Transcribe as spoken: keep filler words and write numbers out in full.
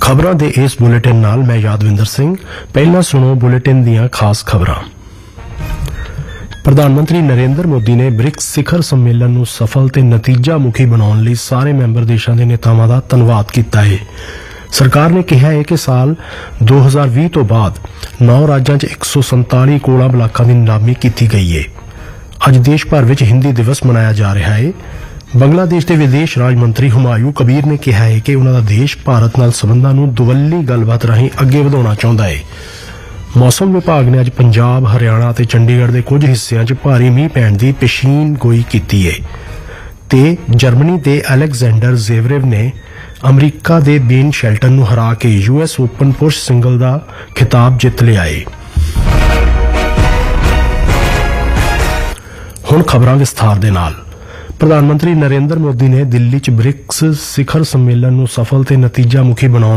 ਖਬਰਾਂ ਦੇ ਇਸ ਬੁਲੇਟਿਨ ਨਾਲ ਮੈਂ ਯਾਦਵਿੰਦਰ ਸਿੰਘ। ਪਹਿਲਾਂ ਸੁਣੋ ਬੁਲੇਟਿਨ ਦੀਆਂ ਖਾਸ ਖਬਰਾਂ। ਪ੍ਰਧਾਨ ਮੰਤਰੀ ਨਰਿੰਦਰ ਮੋਦੀ ਨੇ ਬ੍ਰਿਕਸ ਸਿਖਰ ਸੰਮੇਲਨ ਨੂੰ ਸਫਲ ਤੇ ਨਤੀਜਾ ਮੁਖੀ ਬਣਾਉਣ ਲਈ ਸਾਰੇ ਮੈਂਬਰ ਦੇਸ਼ਾਂ ਦੇ ਨੇਤਾਵਾਂ ਦਾ ਧੰਨਵਾਦ ਕੀਤਾ ਹੈ। ਸਰਕਾਰ ਨੇ ਕਿਹਾ ਹੈ ਕਿ ਸਾਲ ਦੋ ਹਜ਼ਾਰ ਵੀਹ ਤੋਂ ਬਾਅਦ ਨੌ ਰਾਜਾਂ 'ਚ ਇੱਕ ਸੌ ਸੰਤਾਲੀ ਕੋਲਾ ਬਲਾਕਾਂ ਦੀ ਨਿਲਾਮੀ ਕੀਤੀ ਗਈ ਹੈ। ਅੱਜ ਦੇਸ਼ ਭਰ ਵਿੱਚ ਹਿੰਦੀ ਦਿਵਸ ਮਨਾਇਆ ਜਾ ਰਿਹਾ ਹੈ। ਬੰਗਲਾਦੇਸ਼ ਦੇ ਵਿਦੇਸ਼ ਰਾਜ ਮੰਤਰੀ ਹੁਮਾਯੂ ਕਬੀਰ ਨੇ ਕਿਹਾ ਹੈ ਕਿ ਉਹਨਾਂ ਦਾ ਦੇਸ਼ ਭਾਰਤ ਨਾਲ ਸਬੰਧਾਂ ਨੂੰ ਦੁਵੱਲੀ ਗੱਲਬਾਤ ਰਾਹੀਂ ਅੱਗੇ ਵਧਾਉਣਾ ਚਾਹੁੰਦਾ ਹੈ। ਮੌਸਮ ਵਿਭਾਗ ਨੇ ਅੱਜ ਪੰਜਾਬ, ਹਰਿਆਣਾ ਅਤੇ ਚੰਡੀਗੜ੍ਹ ਦੇ ਕੁਝ ਹਿੱਸਿਆਂ 'ਚ ਭਾਰੀ ਮੀਂਹ ਪੈਣ ਦੀ ਪੇਸ਼ੀਨ ਗੋਈ ਕੀਤੀ ਹੈ ਤੇ ਜਰਮਨੀ ਦੇ ਅਲੈਗਜ਼ੈਂਡਰ ਜ਼ਵੇਰੇਵ ਨੇ ਅਮਰੀਕਾ ਦੇ ਬੇਨ ਸ਼ੈਲਟਨ ਨੂੰ ਹਰਾ ਕੇ ਯੂਐਸ ਓਪਨ ਪੁਰਸ਼ ਸਿੰਗਲ ਦਾ ਖਿਤਾਬ ਜਿੱਤ ਲਿਆ ਹੈ। ਹੁਣ ਖਬਰਾਂ ਵਿਸਥਾਰ ਦੇ ਨਾਲ। ਪ੍ਰਧਾਨ ਮੰਤਰੀ ਨਰਿੰਦਰ ਮੋਦੀ ਨੇ ਦਿੱਲੀ 'ਚ ਬ੍ਰਿਕਸ ਸਿਖਰ ਸੰਮੇਲਨ ਨੂੰ ਸਫਲ ਤੇ ਨਤੀਜਾ ਮੁਖੀ ਬਣਾਉਣ